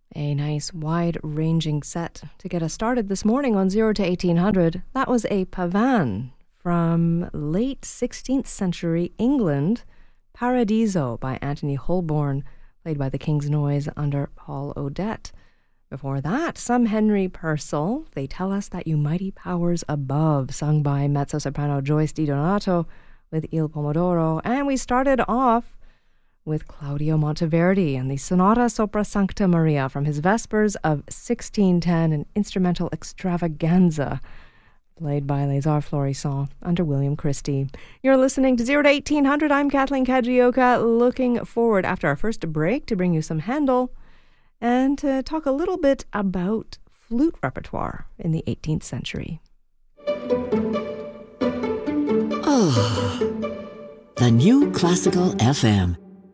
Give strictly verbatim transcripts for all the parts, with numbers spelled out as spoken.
A nice wide-ranging set to get us started this morning on zero to eighteen hundred. That was a pavan from late sixteenth century England, Paradiso by Anthony Holborn, played by the King's Noise under Paul Odette. Before that, some Henry Purcell, They Tell Us That You Mighty Powers Above, sung by mezzo-soprano Joyce DiDonato with Il Pomodoro. And we started off with Claudio Monteverdi and the Sonata Sopra Sancta Maria from his Vespers of sixteen ten, an instrumental extravaganza played by Les Arts Florissants under William Christie. You're listening to zero to eighteen hundred. I'm Kathleen Kajioka, looking forward after our first break to bring you some Handel and to talk a little bit about flute repertoire in the eighteenth century. Oh, the new classical F M.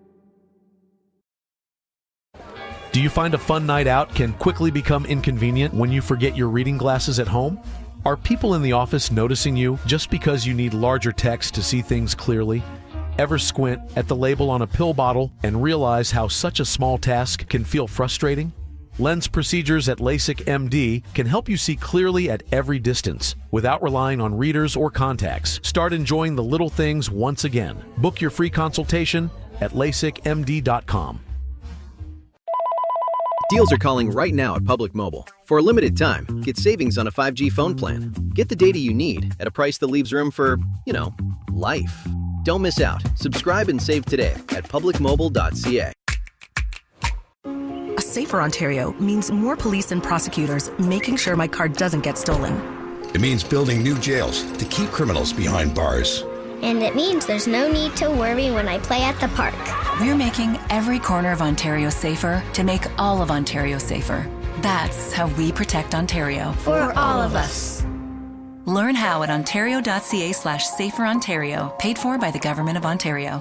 Do you find a fun night out can quickly become inconvenient when you forget your reading glasses at home? Are people in the office noticing you just because you need larger text to see things clearly? Ever squint at the label on a pill bottle and realize how such a small task can feel frustrating? Lens procedures at LASIK M D can help you see clearly at every distance without relying on readers or contacts. Start enjoying the little things once again. Book your free consultation at lasik m d dot com. Deals are calling right now at Public Mobile. For a limited time, get savings on a five G phone plan. Get the data you need at a price that leaves room for, you know, life. Don't miss out. Subscribe and save today at public mobile dot c a. A safer Ontario means more police and prosecutors making sure my car doesn't get stolen. It means building new jails to keep criminals behind bars. And it means there's no need to worry when I play at the park. We're making every corner of Ontario safer to make all of Ontario safer. That's how we protect Ontario. For all of us. Learn how at ontario.ca slash safer Ontario, paid for by the Government of Ontario.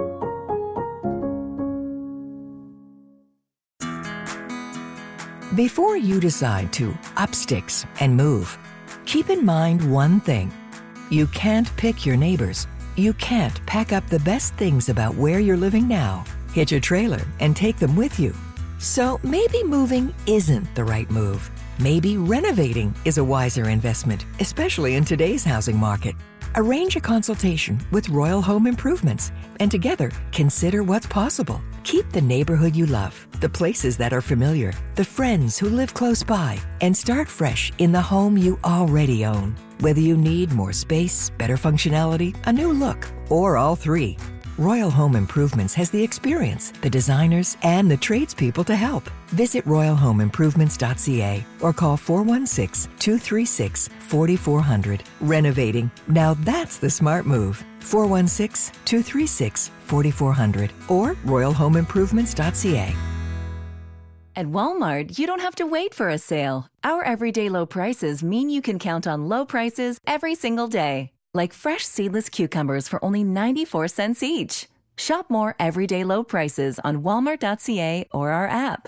Before you decide to up sticks and move, keep in mind one thing. You can't pick your neighbors. You can't pack up the best things about where you're living now, hitch a trailer, and take them with you. So maybe moving isn't the right move. Maybe renovating is a wiser investment, especially in today's housing market. Arrange a consultation with Royal Home Improvements and together consider what's possible. Keep the neighborhood you love, the places that are familiar, the friends who live close by, and start fresh in the home you already own. Whether you need more space, better functionality, a new look, or all three, Royal Home Improvements has the experience, the designers, and the tradespeople to help. Visit royal home improvements dot c a or call four one six, two three six, four four zero zero. Renovating, now that's the smart move. four one six, two three six, four four zero zero or royal home improvements dot c a. At Walmart, you don't have to wait for a sale. Our everyday low prices mean you can count on low prices every single day. Like fresh seedless cucumbers for only ninety-four cents each. Shop more everyday low prices on walmart dot c a or our app.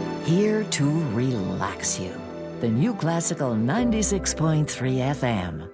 Here to relax you. The new classical ninety-six point three F M.